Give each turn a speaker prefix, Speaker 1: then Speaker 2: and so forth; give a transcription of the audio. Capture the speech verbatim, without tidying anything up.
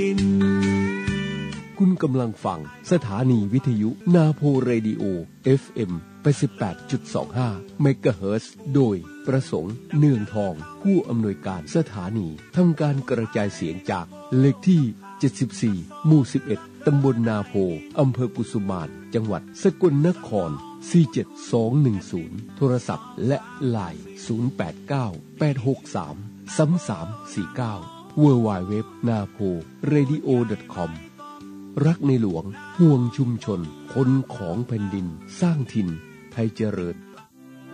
Speaker 1: คุณกำลังฟังสถานีวิทยุนาโพเรดิโอ เอฟ เอ็ม แปดสิบแปดจุดสองห้า เมกะเฮิรตซ์ โดยประสงค์เนืองทองผู้อำนวยการสถานีทำการกระจายเสียงจากเลขที่เจ็ดสิบสี่หมู่สิบเอ็ดตำบลนาโพอำเภอกุสุมานจังหวัดสกลนครสี่เจ็ดสองหนึ่งศูนย์โทรศัพท์และไลน์ศูนย์แปดเก้า แปดหกสาม สามสามสี่เก้า ดับเบิลยู ดับเบิลยู ดับเบิลยู ดอท นาโพเรดิโอ ดอท คอม รักในหลวงห่วงชุมชนคนของแผ่นดินสร้างถิ่นไทยเจริญ